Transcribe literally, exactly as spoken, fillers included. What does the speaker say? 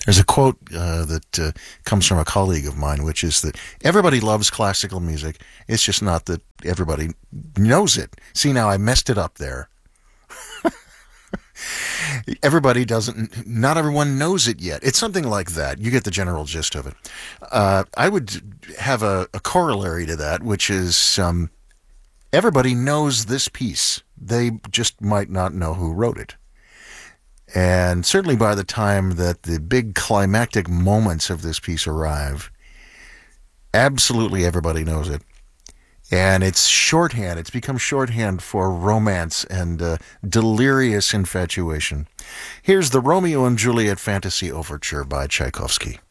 There's a quote uh, that uh, comes from a colleague of mine, which is that everybody loves classical music. It's just not that everybody knows it. See, now I messed it up there. Everybody doesn't, not everyone knows it yet. It's something like that. You get the general gist of it. Uh, I would have a, a corollary to that, which is um, everybody knows this piece. They just might not know who wrote it. And certainly by the time that the big climactic moments of this piece arrive, absolutely everybody knows it. And it's shorthand. It's become shorthand for romance and uh, delirious infatuation. Here's the Romeo and Juliet Fantasy Overture by Tchaikovsky.